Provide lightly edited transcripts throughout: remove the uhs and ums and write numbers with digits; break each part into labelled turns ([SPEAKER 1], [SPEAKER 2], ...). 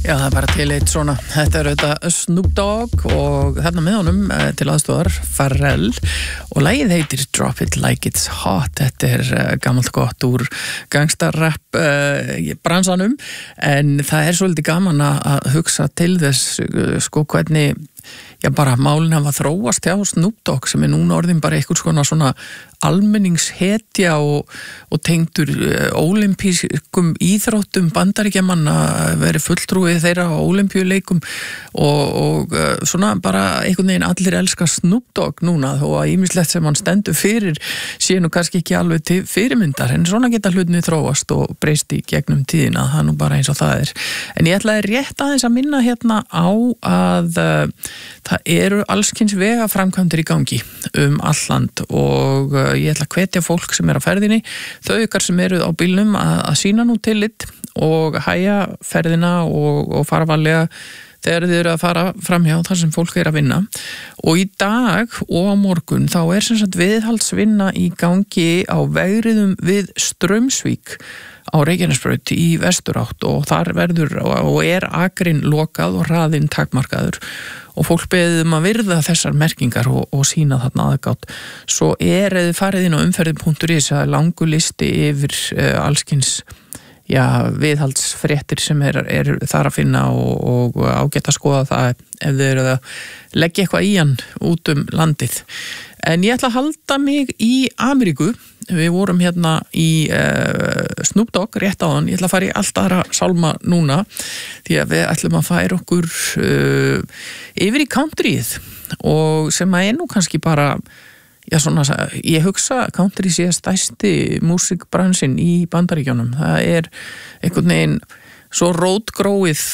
[SPEAKER 1] Já, það bara til eitt svona, þetta auðvitað Snoop Dogg og þarna með honum til aðstofar Pharrell og lagið heitir Drop It Like It's Hot. Þetta gammalt gott úr gangstarrapp bransanum, en það svolítið gaman að hugsa til þess sko hvernig bara málin hafa þróast hjá Snoop Dogg sem núna orðin bara eitthvað svona almenningshetja og tengdur ólympískum íþróttum bandaríkjamanna, verið fulltrúið þeirra á ólympíuleikum og svona bara einhvern veginn allir elska Snoop Dogg núna, þó að ýmislegt sem hann stendur fyrir sé nú kannski ekki alveg til fyrirmyndar, en svona geta hlutinni þróast og breyst í gegnum tíðina, það nú bara eins og það en ég ætlaði rétt aðeins að minna hérna á að það eru allskyns vegaframkvæmdir í gangi all land og ég ætla að hvetja fólk sem á ferðinni, þau ykkar sem eru á bílnum að sýna nú tillit og hæja ferðina og fara varlega þegar þið eru að fara framhjá þar sem fólk að vinna. Og í dag og á morgun þá sem sagt viðhaldsvinna í gangi á vegriðum við Straumsvík á Reykjanesbraut í vesturátt og þar verður og akrinn lokað og hraðinn takmarkaður og fólk beðið að virða þessar merkingar og sýna þarna aðgátt. Svo þið farið inn á umferðin.is að langur listi yfir allskyns viðhaldsfréttir sem þar að finna og ágætt að skoða það ef þið eru að leggja eitthvað í hann út landið. En ég ætla að halda mig í Ameríku. Við vorum hérna í Snoop Dogg rétt áðan. Ég ætla að fara í allt aðra sálma núna því að við ætlum að færa okkur yfir í countryið og sem nú kannski bara svona, ég hugsa country sé stærsti músikbransinn í Bandaríkjunum. Það einhvern veginn svo rótgróið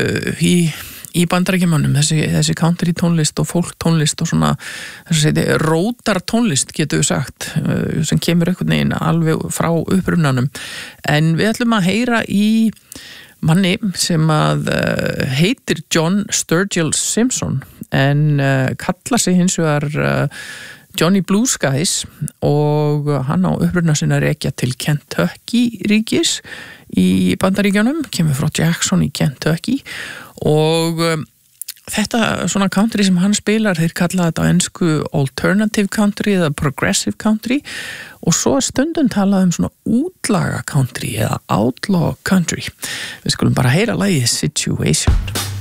[SPEAKER 1] í Bandaríkjumönnum, þessi country tónlist og folk tónlist og svona rótar tónlist getur við sagt, sem kemur einhvern veginn alveg frá upprunanum. En við ætlum að heyra í manni sem að heitir John Sturgill Simpson en kalla sig hins vegar Johnny Blue Skies og hann á uppruna sinna rekja til Kentucky ríkis í Bandaríkjunum, kemur frá Jackson í Kentucky og þetta svona country sem hann spilar, þeir kalla þetta á ensku alternative country eða progressive country og svo stundum talað svona útlaga country eða outlaw country. Við skulum bara heyra lagið Situation.